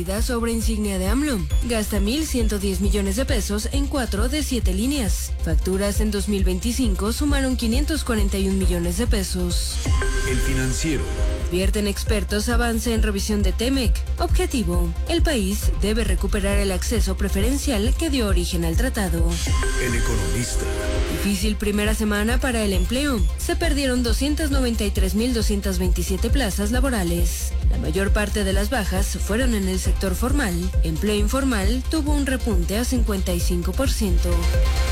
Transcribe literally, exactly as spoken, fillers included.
pérdida sobre insignia de AMLO. Gasta mil ciento diez millones de pesos en cuatro de siete líneas. Facturas en dos mil veinticinco sumaron quinientos cuarenta y un millones de pesos. El Financiero. Advierten expertos avance en revisión de Temec. Objetivo: el país debe recuperar el acceso preferencial que dio origen al tratado. El Economista. Difícil primera semana para el empleo. Se perdieron doscientas noventa y tres mil doscientas veintisiete plazas laborales. La mayor parte de las bajas fueron en el sector formal. Empleo informal tuvo un repunte a cincuenta y cinco por ciento.